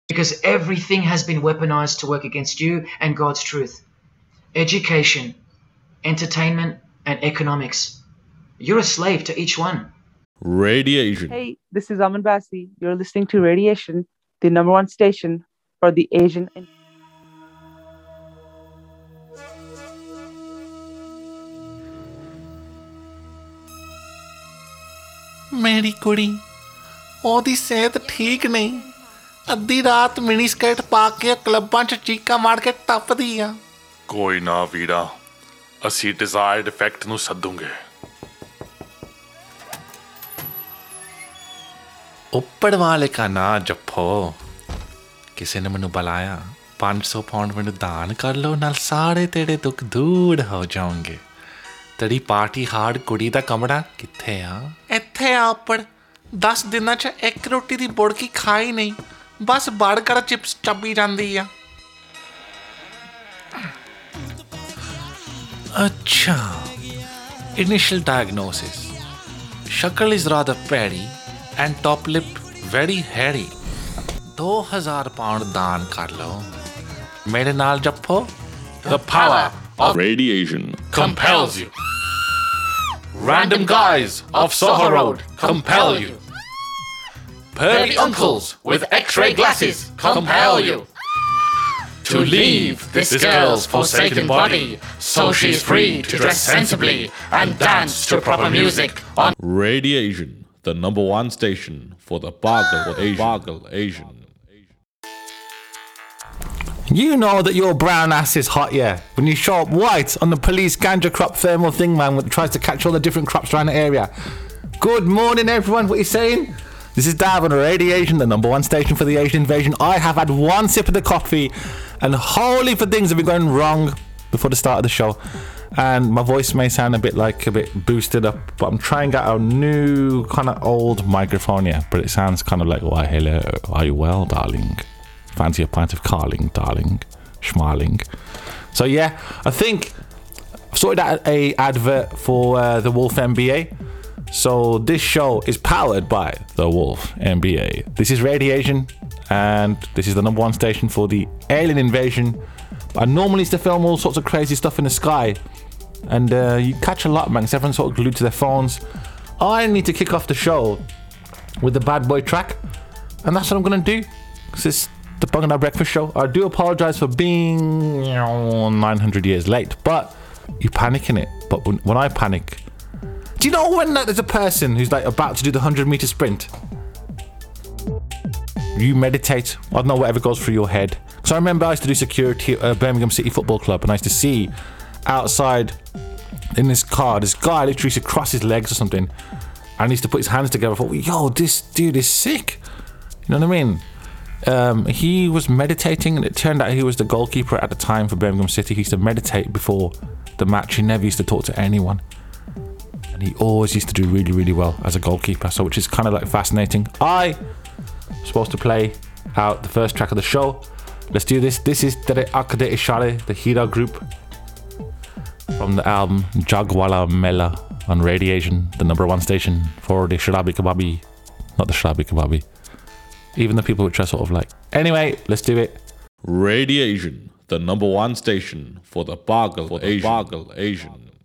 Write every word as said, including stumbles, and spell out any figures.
because everything has been weaponized to work against you and God's truth. Education, entertainment, and economics. You're a slave to each one. Radiation. Hey, this is Aman Basi. You're listening to Radiation, the number one station for the Asian. ਮੇਰੀ ਕੁੜੀ ਉਹਦੀ ਸਿਹਤ ਠੀਕ ਨਹੀਂ ਅੱਧੀ ਰਾਤ mini skirt ਪਾ ਕੇ ਕਲੱਬਾਂ 'ਚ ਚੀਕਾਂ ਮਾਰ ਕੇ ਟੱਪਦੀ ਆ ਕੋਈ ਨਾ ਵੀਰਾ ਅਸੀਂ ਡਿਜ਼ਾਇਰਡ ਇਫੈਕਟ ਨੂੰ ਸੱਦੂਗੇ ਉੱਪਰ ਵਾਲੇ ਕਾ ਨਾਂ ਜੱਫੋ ਕਿਸੇ ਨੇ ਮੈਨੂੰ ਬੁਲਾਇਆ ਪੰਜ ਸੌ ਪਾਉਂਡ ਮੈਨੂੰ ਦਾਨ ਕਰ ਲਓ ਨਾਲ ਸਾਰੇ ਤੇਰੇ ਦੁੱਖ ਦੂਰ ਹੋ ਜਾਣਗੇ ਤੇਰੀ ਪਾਰਟੀ ਹਾਰਡ ਕੁੜੀ ਦਾ ਕਮਰਾ ਕਿੱਥੇ ਆ ਇੱਥੇ ਆ ਉੱਪਰ ਦਸ ਦਿਨਾਂ 'ਚ ਇੱਕ ਰੋਟੀ ਦੀ ਬੁੜਕੀ ਖਾਈ ਨਹੀਂ ਬਸ ਬਰਗਰ ਚਿਪਸ ਚੱਬੀ ਜਾਂਦੀ ਆ ਅੱਛਾ initial diagnosis ਸ਼ਕਲ is rather petty and top lip very hairy ਦੋ ਹਜ਼ਾਰ ਪਾਉਂਡ ਦਾਨ ਕਰ ਲਓ ਮੇਰੇ ਨਾਲ ਜੱਫੋ The power of Radiation compels you. Random guys of Soho Road compel you. Pearly uncles with x-ray glasses compel you. To leave this girl's forsaken body so she's free to dress sensibly and dance to proper music on Radiation, the number one station for the Bargle Asian. Bargle Asian. You know that your brown ass is hot, yeah? When you show up white on the police ganja crop thermal thing, man, that tries to catch all the different crops around the area. Good morning, everyone. What are you saying? This is Dav on Radiation, the number one station for the Asian invasion. I have had one sip of the coffee, and holy for things have been going wrong before the start of the show. And my voice may sound a bit like a bit boosted up, but I'm trying out a new kind of old microphone here, but it sounds kind of like, why, hello, are you well, darling? Fancy a pint of Carling, darling, schmarling. So yeah, I think I've sorted out a advert for uh, the Wolf M B A. So this show is powered by the Wolf M B A. This is Radiation, and this is the number one station for the alien invasion. I normally used to film all sorts of crazy stuff in the sky, and uh, you catch a lot, man, because everyone's sort of glued to their phones. I need to kick off the show with the Bad Boy track, and that's what I'm going to do, because it's the Bungana Breakfast Show. I do apologise for being you know, nine hundred years late, but you panic in it. But when, when I panic, do you know when like, there's a person who's like about to do the one hundred metre sprint? You meditate. I don't know whatever goes through your head. Because I remember I used to do security at uh, Birmingham City Football Club, and I used to see outside in this car, this guy literally used to cross his legs or something, and he used to put his hands together. I thought, yo, this dude is sick. You know what I mean? Um, he was meditating, and it turned out he was the goalkeeper at the time for Birmingham City. He used to meditate before the match. He never used to talk to anyone, and he always used to do really, really well as a goalkeeper. So, which is kind of like fascinating. I was supposed to play out the first track of the show. Let's do this. This is Dere Akade Ishare, the Hira group, from the album Jagwala Mela on Radiation, the number one station for the Sharabi Kababi, not the Sharabi Kababi. Even the people which are sort of like... Anyway, let's do it. Radiation, the number one station for the Bargle Asian. Bargle Asian.